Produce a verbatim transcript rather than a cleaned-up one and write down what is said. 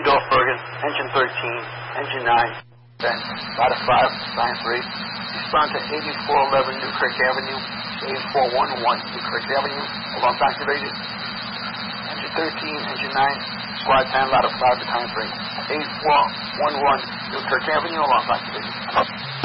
Rudolph Bergen, engine thirteen, engine nine, then ladder five, line three. Respond to eighty-four eleven Newkirk Avenue, eighty-four eleven Newkirk Avenue, alarm activated. Engine thirteen, engine nine, squad ten, ladder five, battalion three. eighty-four eleven Newkirk Avenue, alarm activated.